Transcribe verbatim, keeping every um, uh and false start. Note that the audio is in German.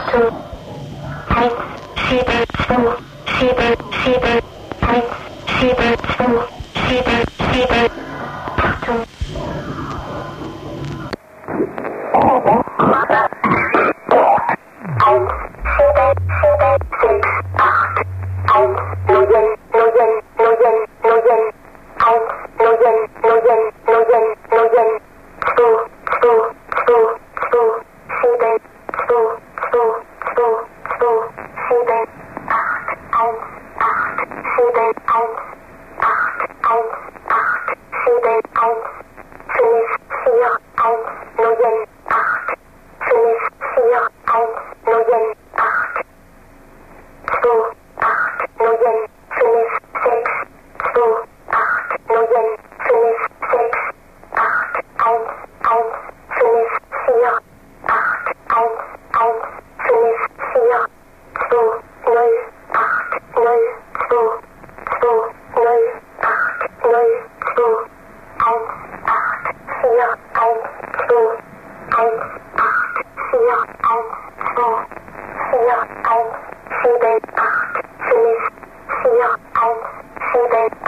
Achtung, eins, sieben, zwei, sieben, sieben, eins, sieben, zwei, sieben, sieben, Achtung. Eins, sieben, sieben, sechs, acht, eins, neun, neun, neun, neun, eins, neun, neun, neun, neun, zwei, zwei, zwei, zwei, sieben, zwei, zwei, zwei, zwei, sieben, acht, eins, acht, sieben, eins, acht, eins, acht, sieben, eins, fünf, vier, eins, neun, acht, fünf, vier, eins, neun, acht, zwei, acht, neun, fünf, sechs, zwei, acht, neun, fünf, sechs, acht, eins, eins, fünf, vier, acht, eins, eins, fünf, vier, zwei, null, acht, null, zwei, zwei, null, acht, null, zwei, eins, acht, vier, eins, zwei, eins, acht, vier, eins, zwei, vier, eins, sieben, acht, fünf, vier, eins, sieben,